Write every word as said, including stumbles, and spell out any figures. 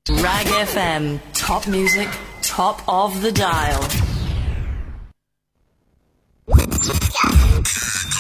Rag F M, top music, top of the dial.